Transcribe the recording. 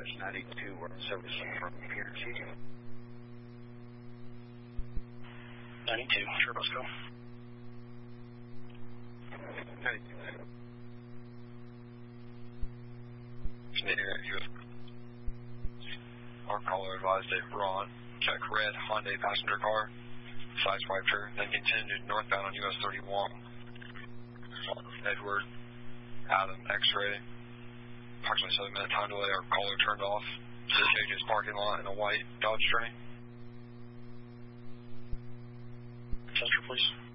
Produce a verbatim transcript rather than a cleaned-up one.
ninety-two, we're in service from Pier G. ninety-two, sure, let's go. ninety-two. Our caller advised a Ron, check red Hyundai passenger car, sideswiped her, then continued northbound on U S thirty-one. Edward, Adam, X-ray, approximately seven minute time delay, our caller turned off to the J J's parking lot in a white Dodge Train. Center, please.